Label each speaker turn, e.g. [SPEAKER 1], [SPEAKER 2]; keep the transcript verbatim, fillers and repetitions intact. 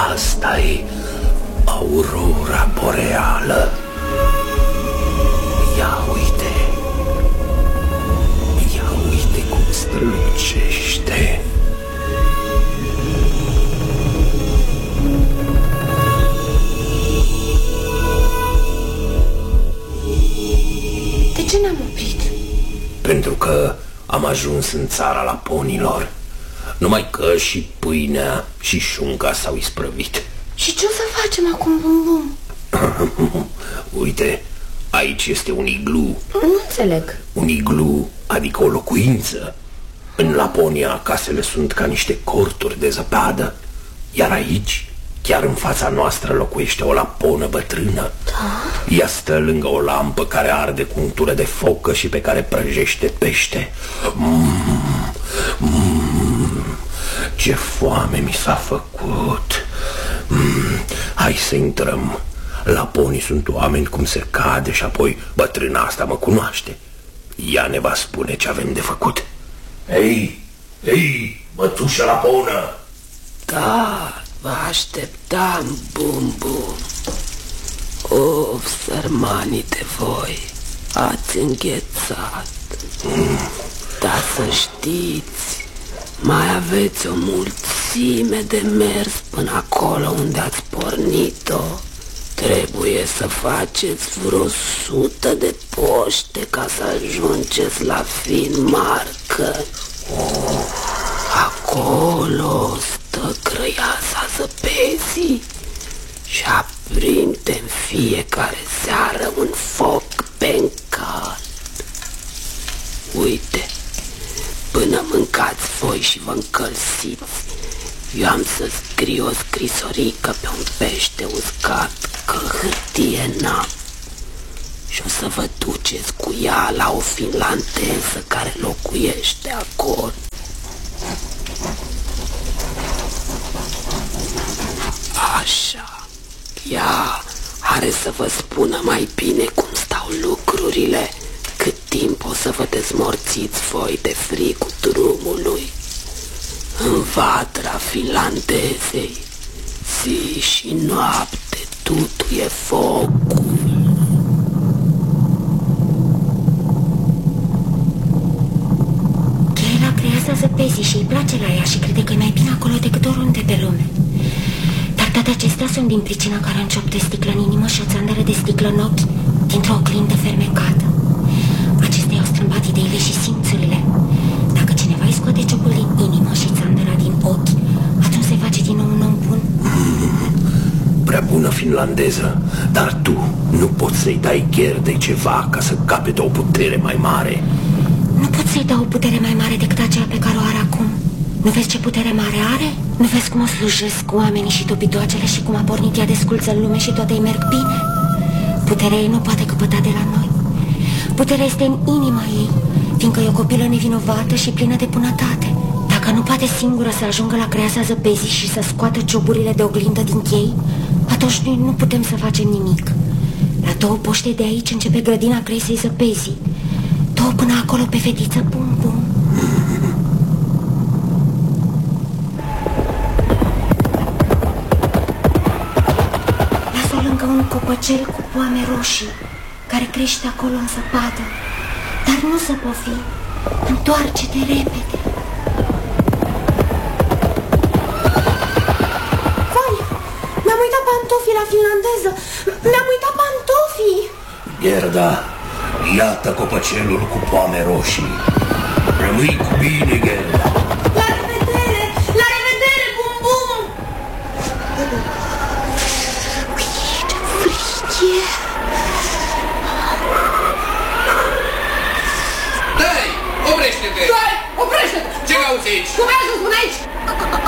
[SPEAKER 1] Asta-i aurora boreală. Ia uite, ia uite cum strălucește.
[SPEAKER 2] De ce ne-am oprit?
[SPEAKER 1] Pentru că am ajuns în țara Laponilor. Numai că și pâinea și șunca s-au isprăvit.
[SPEAKER 2] Și ce o să facem acum, Bum Bum?
[SPEAKER 1] Uite, aici este un iglu.
[SPEAKER 2] Nu înțeleg.
[SPEAKER 1] Un iglu, adică o locuință. În Laponia casele sunt ca niște corturi de zăpadă. Iar aici, chiar în fața noastră, locuiește o laponă bătrână.
[SPEAKER 2] Da?
[SPEAKER 1] Ea stă lângă o lampă care arde cu untură de focă și pe care prăjește pește. mm, mm, Ce foame mi s-a făcut. mm, Hai să intrăm. Laponii sunt oameni cum se cade și apoi bătrâna asta mă cunoaște. Ea ne va spune ce avem de făcut. Ei, ei, mătușă laponă!
[SPEAKER 3] Da, vă așteptam, Bum Bum. Of, sărmanii de voi, ați înghețat. mm. Dar să știți, mai aveți o mulțime de mers până acolo unde ați pornit-o. Trebuie să faceți vreo sută de poște ca să ajungeți la Finmarken. Oh. Acolo stă grăiasa zăpezii și aprinde în fiecare seară un foc bencal. Uite, până mâncați voi și vă încălziți, eu am să scriu o scrisorică pe un pește uscat, că hârtie n-am. Și o să vă duceți cu ea la o finlandeză care locuiește acolo. Așa, ea are să vă spună mai bine cum stau lucrurile, cât timp o să vă dezmorțiți voi de frigul drumului. În vatra finlandezei, zi și noapte tutuie focul.
[SPEAKER 2] Ghela creează zăpezii și îi place la ea și crede că e mai bine acolo decât oriunde pe lume. Dar toate acestea sunt din pricina care are un ciop de sticlă în inimă și o țandără de sticlă în ochi dintr-o oglindă fermecată. Acestea i-au strâmbat ideile și simțurile. Dacă cineva îi scoate ciopul din inimă și țandăra din ochi, atunci se face din nou un om bun.
[SPEAKER 1] Prea bună finlandeză, dar tu nu poți să-i dai gher de ceva ca să capete o putere mai mare.
[SPEAKER 2] Nu pot să-i dau o putere mai mare decât aceea pe care o are acum. Nu vezi ce putere mare are? Nu vezi cum o slujesc oamenii și topitoacele și cum a pornit ea de sculță în lume și toate îi merg bine? Puterea ei nu poate căpăta de la noi. Puterea este în inima ei, fiindcă e o copilă nevinovată și plină de bunătate. Dacă nu poate singură să ajungă la creasa zăpezii și să scoată cioburile de oglindă din chei, atunci noi nu putem să facem nimic. La două poște de aici începe grădina creasei zăpezii. Două până acolo pe fetiță Bum Bum. Lasă-o lângă un copăcel cu poame roșii care crește acolo în zăpadă. Dar nu zăbovi, întoarce-te repede. Vai, mi-am uitat pantofii la finlandeză. Mi-am uitat pantofii.
[SPEAKER 1] Gerda, iată copăcelul cu poame roșii. Rămâi cu bine, Gerda.
[SPEAKER 2] La revedere, la revedere, Bum Bum. Ui, ce fric e.
[SPEAKER 4] Stai, oprește-te!
[SPEAKER 2] Stai, oprește-te!
[SPEAKER 4] Ce cauți aici?
[SPEAKER 2] Cum ai ajuns până aici?